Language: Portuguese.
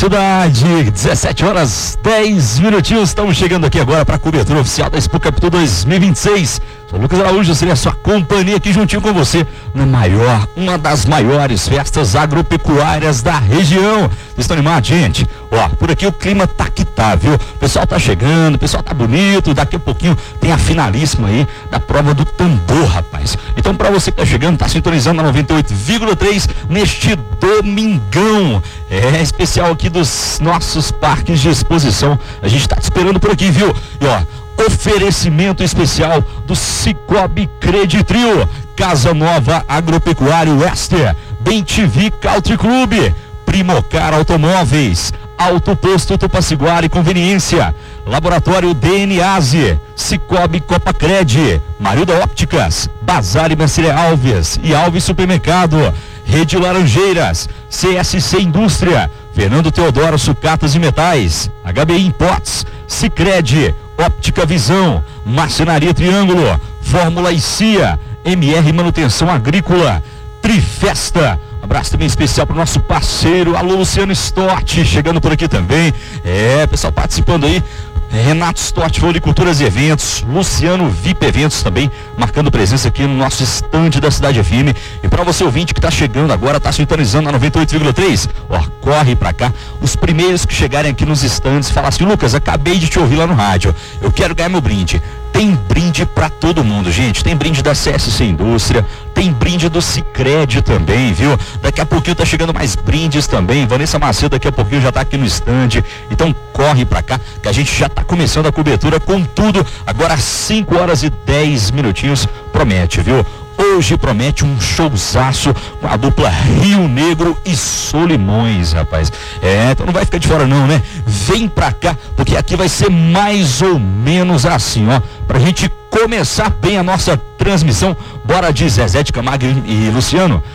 cidade, 17 horas 10 minutinhos, estamos chegando aqui agora para a cobertura oficial da Expo Capitu 2026. Sou Lucas Araújo, seria a sua companhia aqui juntinho com você na uma das maiores festas agropecuárias da região. Vocês estão animados, gente? Ó, por aqui o clima tá que tá, viu? O pessoal tá chegando, o pessoal tá bonito, daqui a pouquinho tem a finalíssima aí da prova do tambor, rapaz. Então, para você que tá chegando, tá sintonizando na 98,3 neste domingão. É especial aqui dos nossos parques de exposição. A gente tá te esperando por aqui, viu? E ó, oferecimento especial do Cicobi Creditrio, Casa Nova Agropecuário Wester, Bem TV Country Club, Primocar Automóveis, Auto Posto Tupaciguara e Conveniência, Laboratório DNAze, Cicobi Copacred, Marilda Ópticas, Bazar e Merceria Alves e Alves Supermercado, Rede Laranjeiras, CSC Indústria, Fernando Teodoro Sucatas e Metais, HBI Imports, Sicredi, Óptica Visão, Marcenaria Triângulo, Fórmula e CIA, MR Manutenção Agrícola, Trifesta. Abraço também especial para o nosso parceiro, alô Luciano Stott, chegando por aqui também. Pessoal participando aí. Renato Stott, Floriculturas e Eventos, Luciano VIP Eventos também, marcando presença aqui no nosso estande da Cidade FM. E para você ouvinte que tá chegando agora, tá sintonizando na 98,3, ó, corre pra cá. Os primeiros que chegarem aqui nos estandes, falam assim: Lucas, acabei de te ouvir lá no rádio, eu quero ganhar meu brinde. Tem brinde pra todo mundo, gente. Tem brinde da CSC Indústria, tem brinde do Sicredi também, viu? Daqui a pouquinho tá chegando mais brindes também. Vanessa Macedo daqui a pouquinho já tá aqui no estande. Então corre pra cá, que a gente já tá começando a cobertura com tudo. Agora às 5 horas e 10 minutinhos, promete, viu? Hoje promete um showzaço com a dupla Rio Negro e Solimões, rapaz. Então não vai ficar de fora não, né? Vem pra cá, porque aqui vai ser mais ou menos assim, ó. Pra gente começar bem a nossa transmissão, bora de Zezé de Camargo e Luciano.